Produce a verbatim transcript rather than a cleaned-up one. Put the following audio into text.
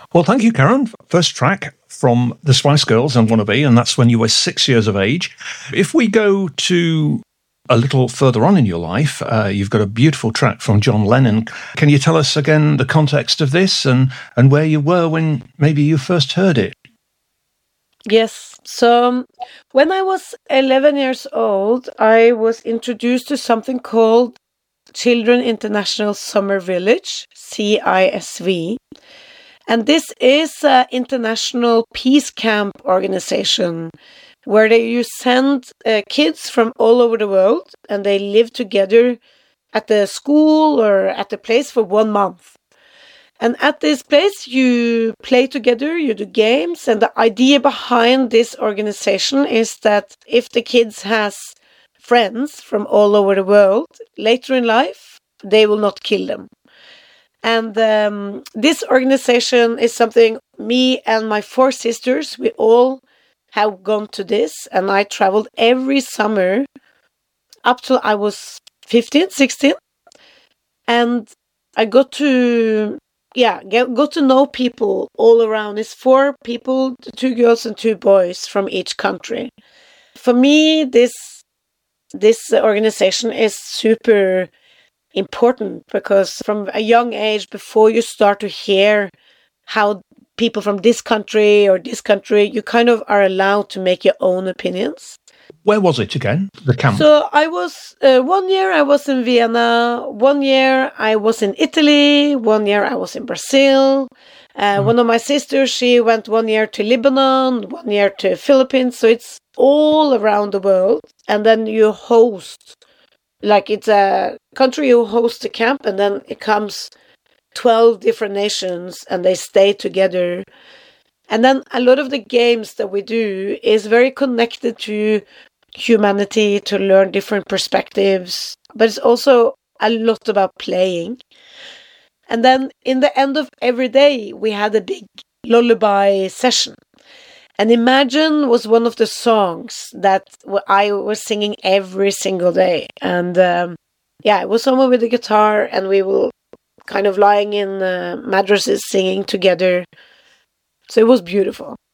Well, thank you, Karen. First track from the Spice Girls and Wannabe, and that's when you were six years of age. If we go to a little further on in your life, uh, you've got a beautiful track from John Lennon. Can you tell us again the context of this and, and where you were when maybe you first heard it? Yes. So um, when I was eleven years old, I was introduced to something called Children International Summer Village, C I S V. And this is an international peace camp organization where they, you send uh, kids from all over the world and they live together at the school or at the place for one month. And at this place, you play together, you do games. And the idea behind this organization is that if the kids has friends from all over the world, later in life, they will not kill them. And um, this organization is something me and my four sisters, we all have gone to this. And I traveled every summer up till I was fifteen, sixteen. And I got to, yeah, get, got to know people all around. It's four people, two girls and two boys from each country. For me, this this organization is super important because from a young age, before you start to hear how people from this country or this country, you kind of are allowed to make your own opinions. Where was it again, the camp? So I was, uh, one year I was in Vienna, one year I was in Italy, one year I was in Brazil. Uh, mm. One of my sisters, she went one year to Lebanon, one year to Philippines. So it's all around the world. And then you host, like it's a country you host a camp, and then it comes twelve different nations and they stay together. And then a lot of the games that we do is very connected to humanity, to learn different perspectives, but it's also a lot about playing. And then in the end of every day, we had a big lullaby session. And Imagine was one of the songs that I was singing every single day. And um, yeah, it was someone with a guitar, and we were kind of lying in uh, mattresses singing together. So it was beautiful.